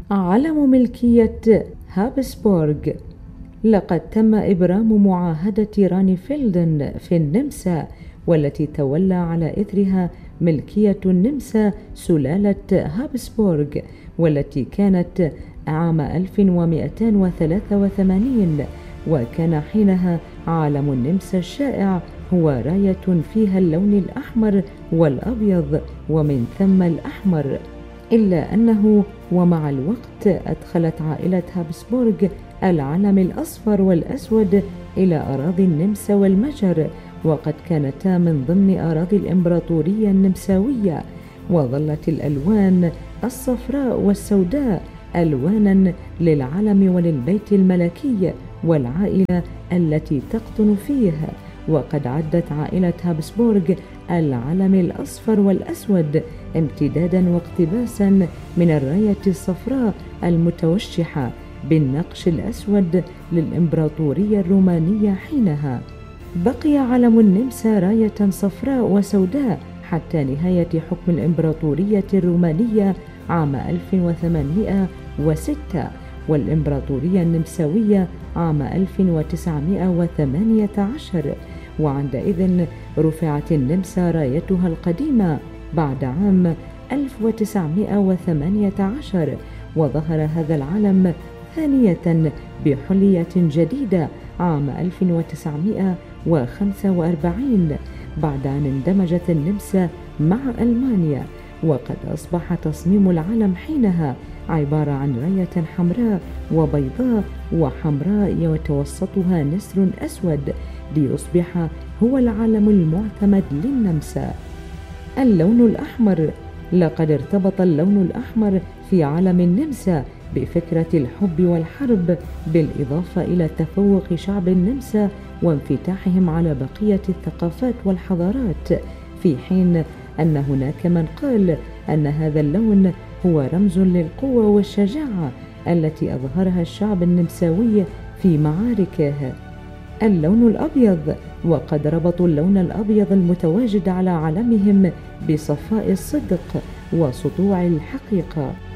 علم ملكية هابسبورغ. لقد تم إبرام معاهدة رانيفيلدن في النمسا، والتي تولى على إثرها ملكية النمسا سلالة هابسبورغ، والتي كانت عام 1283، وكان حينها علم النمسا الشائع هو راية فيها اللون الأحمر والأبيض ومن ثم الأحمر، إلا أنه ومع الوقت أدخلت عائلة هابسبورغ العلم الأصفر والأسود إلى أراضي النمسا والمجر، وقد كانتا من ضمن أراضي الإمبراطورية النمساوية، وظلت الألوان الصفراء والسوداء ألوانا للعلم وللبيت الملكي والعائلة التي تقطن فيه. وقد عدت عائلة هابسبورغ العلم الأصفر والأسود امتدادا واقتباسا من الراية الصفراء المتوشحة بالنقش الأسود للإمبراطورية الرومانية حينها. بقي علم النمسا راية صفراء وسوداء حتى نهاية حكم الإمبراطورية الرومانية عام 1806، والإمبراطورية النمساوية عام 1918، وعندئذ رفعت النمسا رايتها القديمة بعد عام 1918، وظهر هذا العلم ثانية بحلية جديدة عام 1945 بعد أن اندمجت النمسا مع ألمانيا، وقد أصبح تصميم العلم حينها عبارة عن راية حمراء وبيضاء وحمراء يتوسطها نسر أسود ليصبح هو العلم المعتمد للنمسا. اللون الأحمر. لقد ارتبط اللون الأحمر في علم النمسا بفكرة الحب والحرب، بالإضافة إلى تفوق شعب النمسا وانفتاحهم على بقية الثقافات والحضارات، في حين أن هناك من قال أن هذا اللون هو رمز للقوة والشجاعة التي أظهرها الشعب النمساوي في معاركه. اللون الأبيض. وقد ربطوا اللون الأبيض المتواجد على علمهم بصفاء الصدق وسطوع الحقيقة.